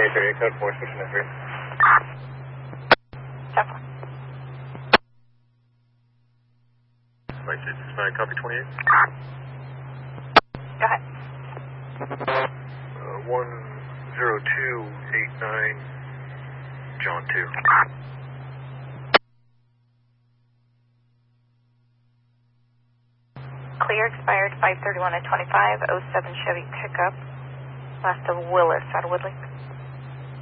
2838, code 4, switching to 3. 10-4. Flight 669, copy 28. Go ahead. 10289, John 2. Clear, expired 5/31 at 25, 07 Chevy pickup, last of Willis out of Woodley.